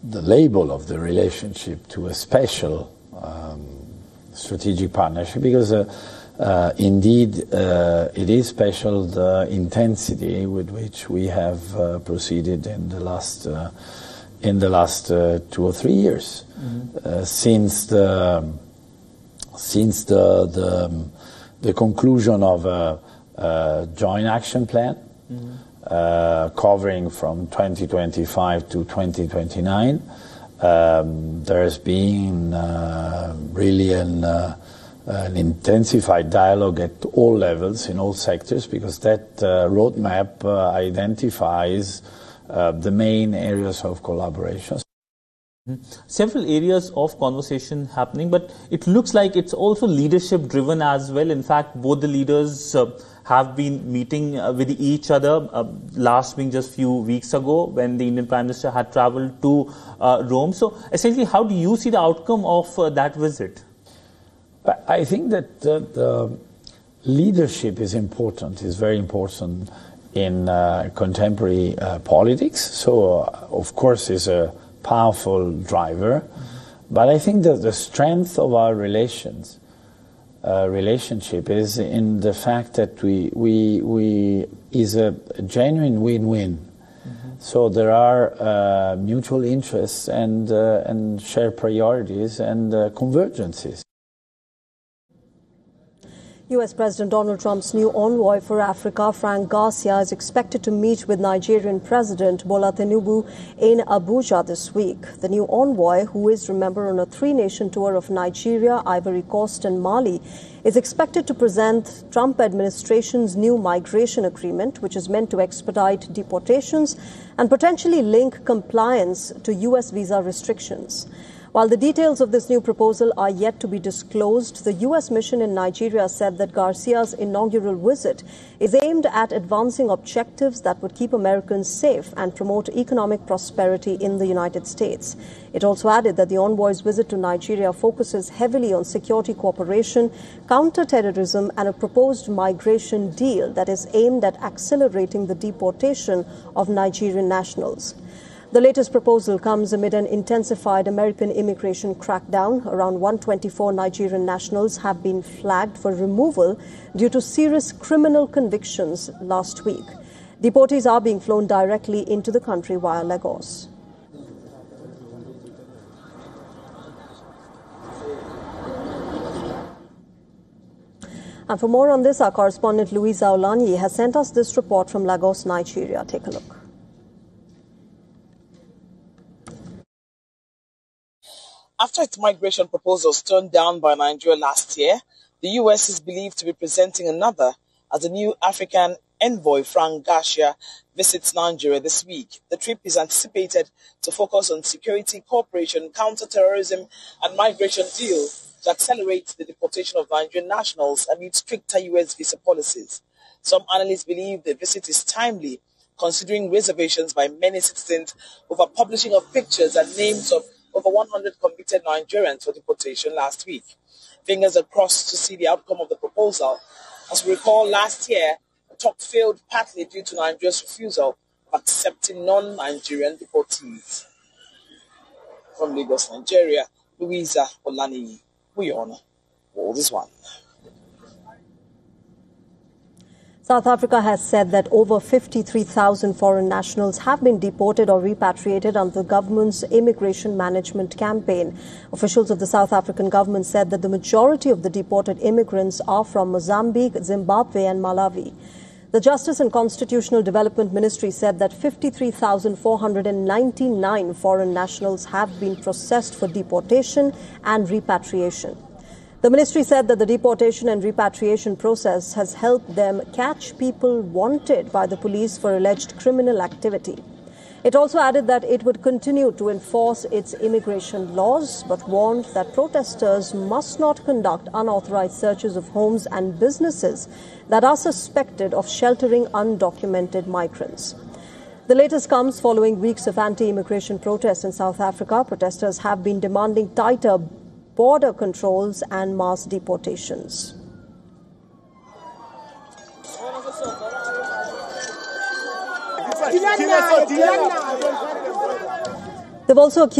label of the relationship to a special strategic partnership, because indeed it is special, the intensity with which we have proceeded in the last 2 or 3 years, since the conclusion of a joint action plan covering from 2025 to 2029. There's been really an intensified dialogue at all levels, in all sectors, because that roadmap identifies the main areas of collaboration. Several areas of conversation happening, but it looks like it's also leadership driven as well. In fact, both the leaders have been meeting with each other, last being just a few weeks ago when the Indian Prime Minister had travelled to Rome. So essentially, how do you see the outcome of that visit? I think that the leadership is important, is very important in contemporary politics. So, of course, is a powerful driver. But I think that the strength of our relationship is in the fact that we is a genuine win-win. So there are mutual interests and shared priorities and convergences. U.S. President Donald Trump's new envoy for Africa, Frank Garcia, is expected to meet with Nigerian President Bola Tinubu in Abuja this week. The new envoy, who is, remember, on a 3-nation tour of Nigeria, Ivory Coast and Mali, is expected to present Trump administration's new migration agreement, which is meant to expedite deportations and potentially link compliance to U.S. visa restrictions. While the details of this new proposal are yet to be disclosed, the U.S. mission in Nigeria said that Garcia's inaugural visit is aimed at advancing objectives that would keep Americans safe and promote economic prosperity in the United States. It also added that the envoy's visit to Nigeria focuses heavily on security cooperation, counter-terrorism, and a proposed migration deal that is aimed at accelerating the deportation of Nigerian nationals. The latest proposal comes amid an intensified American immigration crackdown. Around 124 Nigerian nationals have been flagged for removal due to serious criminal convictions last week. Deportees are being flown directly into the country via Lagos. And for more on this, our correspondent Louisa Olanyi has sent us this report from Lagos, Nigeria. Take a look. After its migration proposals turned down by Nigeria last year, the U.S. is believed to be presenting another as the new African envoy, Frank Garcia, visits Nigeria this week. The trip is anticipated to focus on security, cooperation, counter-terrorism, and migration deals to accelerate the deportation of Nigerian nationals amid stricter U.S. visa policies. Some analysts believe the visit is timely, considering reservations by many citizens over publishing of pictures and names of over 100 convicted Nigerians for deportation last week. Fingers are crossed to see the outcome of the proposal. As we recall, last year, the talk failed partly due to Nigeria's refusal of accepting non-Nigerian deportees. From Lagos, Nigeria, Louisa Olanyi, World is One. South Africa has said that over 53,000 foreign nationals have been deported or repatriated under the government's immigration management campaign. Officials of the South African government said that the majority of the deported immigrants are from Mozambique, Zimbabwe and Malawi. The Justice and Constitutional Development Ministry said that 53,499 foreign nationals have been processed for deportation and repatriation. The ministry said that the deportation and repatriation process has helped them catch people wanted by the police for alleged criminal activity. It also added that it would continue to enforce its immigration laws, but warned that protesters must not conduct unauthorized searches of homes and businesses that are suspected of sheltering undocumented migrants. The latest comes following weeks of anti-immigration protests in South Africa. Protesters have been demanding tighter border controls and mass deportations. They've also